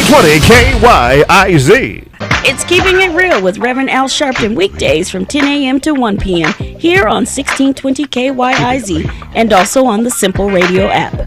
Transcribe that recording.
1620 KYIZ. It's Keeping It Real with Reverend Al Sharpton weekdays from 10 a.m. to 1 p.m. here on 1620 KYIZ and also on the Simple Radio app.